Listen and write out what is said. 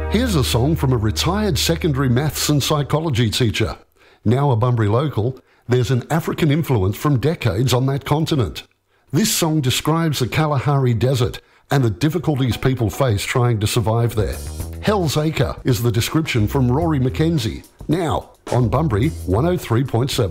Here's a song from a retired secondary maths and psychology teacher. Now a Bunbury local, there's an African influence from decades on that continent. This song describes the Kalahari Desert and the difficulties people face trying to survive there. Hell's Acre is the description from Rory Mackenzie. Now on Bunbury 103.7.